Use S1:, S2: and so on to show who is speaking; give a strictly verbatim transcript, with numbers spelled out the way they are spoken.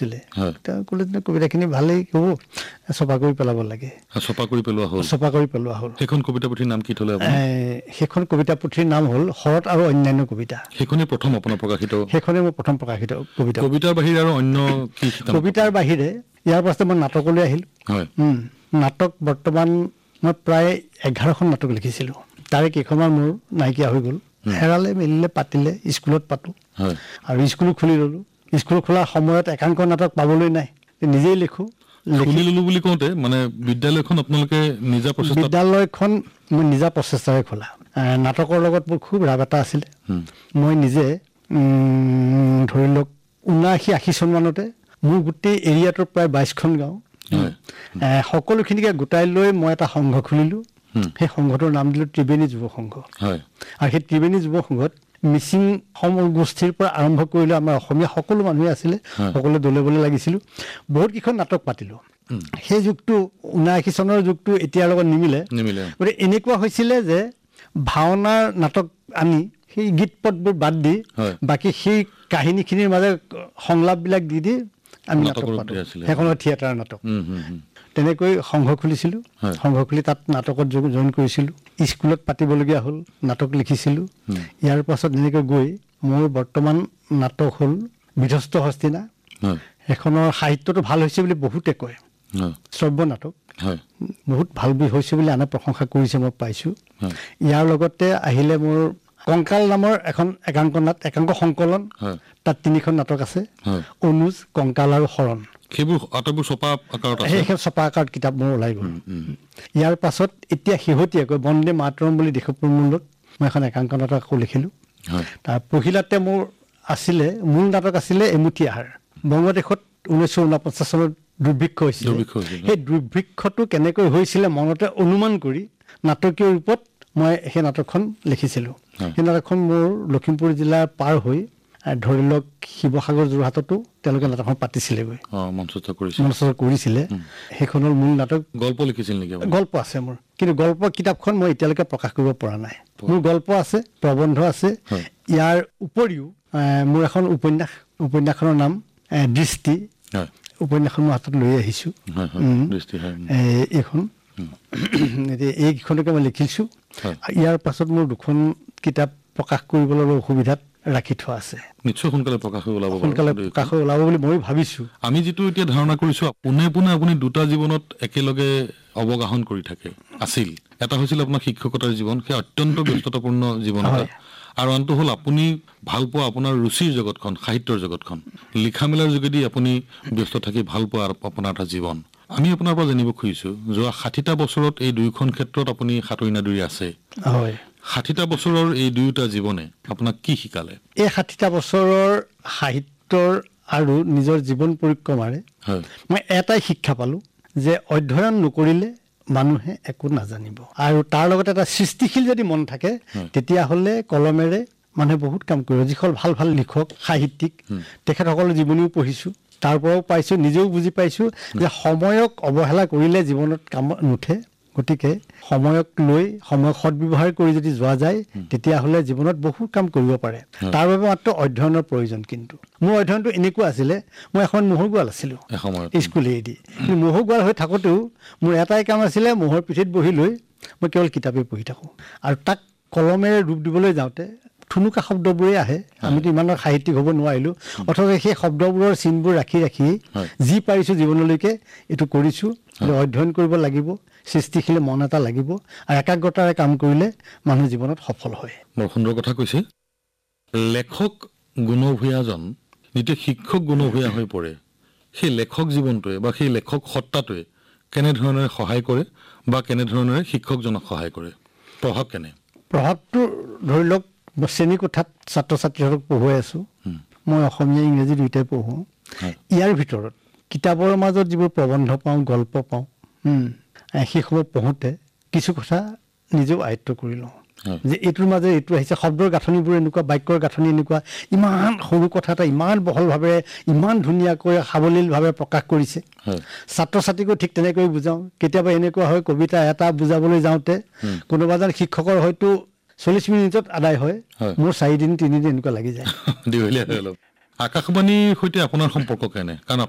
S1: কৈছিলে তেওঁ ক'লে যে কবিতাখিনি ভালেই হ'ব, ছপা কৰি পেলাব লাগে।
S2: ছপা কৰি পেলোৱা হ'ল
S1: ছপা কৰি পেলোৱা হ'ল।
S2: সেইখন কবিতা পুথিৰ নাম কি থ'লে?
S1: সেইখন কবিতা পুথিৰ নাম হ'ল শৰৎ আৰু অন্যান্য কবিতা।
S2: সেইখনেই প্ৰথম আপোনাৰ প্ৰকাশিত?
S1: সেইখনেই মোৰ প্ৰথম প্ৰকাশিত কবিতা।
S2: কবিতাৰ বাহিৰে আৰু অন্য কি?
S1: কবিতাৰ বাহিৰে ইয়াৰ পাছতে মই নাটকলৈ আহিলোঁ। নাটক বৰ্তমান মই প্ৰায় এঘাৰখন নাটক লিখিছিলোঁ। তাৰে কেইখনমান মোৰ নাইকিয়া হৈ গ'ল, হেৰালে মেলিলে পাতিলে, স্কুলত পাতোঁ আৰু স্কুলো খুলি ল'লোঁ। স্কুল খোলাৰ সময়ত একাংক নাটক পাবলৈ নাই, নিজেই লিখোঁ।
S2: খুলি ল'লোঁ বুলি কওঁতে মানে বিদ্যালয়খন আপোনালোকে নিজা প্ৰচেষ্টা?
S1: বিদ্যালয়খন মই নিজা প্ৰচেষ্টাৰে খোলা। নাটকৰ লগত মোৰ খুব ৰাপ এটা আছিলে। মই নিজে ধৰি লওক ঊনাশী আশী চনমানতে মোৰ গোটেই এৰিয়াটোৰ প্ৰায় বাইছখন গাঁও সকলোখিনিকে গোটাই লৈ মই এটা সংঘ খুলিলোঁ। সেই সংঘটোৰ নাম দিলোঁ ত্ৰিবেণী যুৱ সংঘ। আৰু সেই ত্ৰিবেণী যুৱ সংঘত মিচিং সমগোষ্ঠীৰ পৰা আৰম্ভ কৰিলে আমাৰ অসমীয়া সকলো মানুহে আছিলে, সকলোৱে দলে বলে লাগিছিলোঁ। বহুতকেইখন নাটক পাতিলোঁ। সেই যুগটো ঊনাশী চনৰ যুগটো এতিয়াৰ লগত নিমিলে। গতিকে এনেকুৱা হৈছিলে যে ভাওনাৰ নাটক আনি সেই গীত পদবোৰ বাদ দি বাকী সেই কাহিনীখিনিৰ মাজে সংলাপবিলাক দি দি আমি নাটক পাতোঁ। সেইখনৰ থিয়েটাৰ নাটক। তেনেকৈ সংঘ খুলিছিলোঁ। সংঘ খুলি তাত নাটকত জইন কৰিছিলোঁ। স্কুলত পাতিবলগীয়া হ'ল, নাটক লিখিছিলোঁ। ইয়াৰ পাছত এনেকৈ গৈ মোৰ বৰ্তমান নাটক হ'ল বিধ্বস্ত হস্তিনা। সেইখনৰ সাহিত্যটো ভাল হৈছে বুলি বহুতে কয়। শ্ৰব্য নাটক বহুত ভাল হৈছে বুলি আনে প্ৰশংসা কৰিছে, মই পাইছোঁ। ইয়াৰ লগতে আহিলে মোৰ কংকাল নামৰ এখন একাংক নাট একাংক সংকলন, তাত তিনিখন নাটক আছে, অনুজ, কংকাল আৰু শৰণ।
S2: সেইবোৰ আটাইবোৰ ছপা আকাৰত আছে।
S1: সেই ছপা আকাৰত কিতাপ মোৰ ওলাই গ'ল। ইয়াৰ পাছত এতিয়া শেহতীয়াকৈ বন্দে মাতৰম বুলি দেশপুৰ মূলত মই এখন একাংক নাটক আকৌ লিখিলোঁ। তাৰ পহিলাতে মোৰ আছিলে মূল নাটক আছিলে এমুঠি আহাৰ। বংগদেশত ঊনৈছশ ঊনপঞ্চাছ চনত দুৰ্ভিক্ষ হৈছিল। সেই দুৰ্ভিক্ষটো কেনেকৈ হৈছিলে মনতে অনুমান কৰি নাটকীয় ৰূপত মই সেই নাটকখন লিখিছিলোঁ। সেই নাটকখন মোৰ লখিমপুৰ জিলাৰ পাৰ হৈ ধৰি লওক শিৱসাগৰ যোৰহাটতো তেওঁলোকে নাটকখন পাতিছিলেগৈ, মঞ্চস্থ কৰিছিলে। সেইখন হ'ল মূল নাটক।
S2: গল্প লিখিছিল নেকি?
S1: গল্প আছে মোৰ, কিন্তু গল্প কিতাপখন মই এতিয়ালৈকে প্ৰকাশ কৰিব পৰা নাই। মোৰ গল্প আছে, প্ৰবন্ধ আছে। ইয়াৰ উপৰিও মোৰ এখন উপন্যাস, উপন্যাসখনৰ নাম দৃষ্টি। উপন্যাসখন মই হাতত লৈ আহিছোঁ। এইখন এইকেইখনকে মই লিখিছোঁ। ইয়াৰ পাছত মোৰ দুখন কিতাপ প্ৰকাশ কৰিবলৈ অসুবিধাত ৰাখি থোৱা আছে।
S2: নিশ্চয় সোনকালে প্ৰকাশ হৈ ওলাব,
S1: সোনকালে প্ৰকাশ হৈ ওলাব বুলি মই ভাবিছোঁ।
S2: আমি যিটো এতিয়া ধাৰণা কৰিছোঁ পোনে পোনে আপুনি দুটা জীৱনত একেলগে অৱগাহন কৰি থাকে আছিল। এটা হৈছিল আপোনাৰ শিক্ষকতাৰ জীৱন, সেই অত্যন্ত ব্যস্ততাপূৰ্ণ জীৱন এটা, আৰু আনটো হ'ল আপুনি ভাল পোৱা আপোনাৰ ৰুচিৰ জগতখন, সাহিত্যৰ জগতখন, লিখা মেলাৰ যোগেদি আপুনি ব্যস্ত থাকি ভাল পোৱা আপোনাৰ এটা জীৱন। আমি আপোনাৰ পৰা জানিব খুজিছোঁ যোৱা ষাঠিটা বছৰত এই দুয়োখন ক্ষেত্ৰত আপুনি সাঁতুৰি নাদুৰি আছে।
S1: হয়,
S2: ষাঠিটা বছৰৰ এই দুয়োটা জীৱনে আপোনাক কি শিকালে?
S1: এই ষাঠিটা বছৰৰ সাহিত্যৰ আৰু নিজৰ জীৱন পৰিক্ৰমাৰে মই এটাই শিক্ষা পালোঁ যে অধ্যয়ন নকৰিলে মানুহে একো নাজানিব, আৰু তাৰ লগতে এটা সৃষ্টিশীল যদি মন থাকে তেতিয়াহ'লে কলমেৰে মানুহে বহুত কাম কৰিব। যিসকল ভাল ভাল লিখক সাহিত্যিক তেখেতসকলৰ জীৱনীও পঢ়িছোঁ, তাৰ পৰাও পাইছোঁ, নিজেও বুজি পাইছোঁ যে সময়ক অৱহেলা কৰিলে জীৱনত কাম নুঠে। গতিকে সময়ক লৈ সময়ক সদব্যৱহাৰ কৰি যদি যোৱা যায় তেতিয়াহ'লে জীৱনত বহুত কাম কৰিব পাৰে। তাৰ বাবে মাত্ৰ অধ্যয়নৰ প্ৰয়োজন। কিন্তু মোৰ অধ্যয়নটো এনেকুৱা আছিলে, মই এখন ম'হৰ গোৱাল আছিলোঁ স্কুল এৰি দি। কিন্তু ম'হৰ গোৱাল হৈ থাকোঁতেও মোৰ এটাই কাম আছিলে, ম'হৰ পিঠিত বহি লৈ মই কেৱল কিতাপেই পঢ়ি থাকোঁ। আৰু তাক কলমেৰে ৰূপ দিবলৈ যাওঁতে ঠুনুকা শব্দবোৰেই আহে। আমিতো ইমান সাহিত্যিক হ'ব নোৱাৰিলোঁ, অথচ সেই শব্দবোৰৰ চিনবোৰ ৰাখি ৰাখি যি পাৰিছোঁ জীৱনলৈকে এইটো কৰিছোঁ। অধ্যয়ন কৰিব লাগিব, সৃষ্টিশীল মন এটা লাগিব, আৰু একাগ্ৰতাৰে কাম কৰিলে মানুহ জীৱনত সফল হয়।
S2: বৰ সুন্দৰ কথা কৈছে। লেখক গুণভূয়াজন যেতিয়া শিক্ষক গুণভূয়া হৈ পৰে, সেই লেখক জীৱনটোৱে বা সেই লেখক সত্তাটোৱে কেনেধৰণেৰে সহায় কৰে বা কেনেধৰণেৰে শিক্ষকজনক সহায় কৰে? প্ৰভাৱ কেনে?
S1: প্ৰভাৱটো ধৰি লওক শ্ৰেণী কোঠাত ছাত্ৰ ছাত্ৰীসকলক পঢ়ুৱাই আছোঁ। মই অসমীয়া ইংৰাজী দুয়োটাই পঢ়োঁ। ইয়াৰ ভিতৰত কিতাপৰ মাজত যিবোৰ প্ৰবন্ধ পাওঁ, গল্প পাওঁ, সেইসমূহ পঢ়োঁতে কিছু কথা নিজেও আয়ত্ব কৰি লওঁ যে এইটোৰ মাজে এইটো আহিছে। শব্দৰ গাঁথনিবোৰ এনেকুৱা, বাক্যৰ গাঁথনি এনেকুৱা, ইমান সৰু কথা এটা ইমান বহলভাৱে ইমান ধুনীয়াকৈ সাৱলীলভাৱে প্ৰকাশ কৰিছে। ছাত্ৰ ছাত্ৰীকো ঠিক তেনেকৈ বুজাওঁ। কেতিয়াবা এনেকুৱা হয় কবিতা এটা বুজাবলৈ যাওঁতে কোনোবা এজন শিক্ষকৰ হয়তো চল্লিছ মিনিটত আদায় হয়, মোৰ চাৰিদিন তিনিদিন এনেকুৱা লাগি যায়।
S2: আকাশবাণীৰ সৈতে আপোনাৰ সম্পৰ্ক কেনে? কাৰণ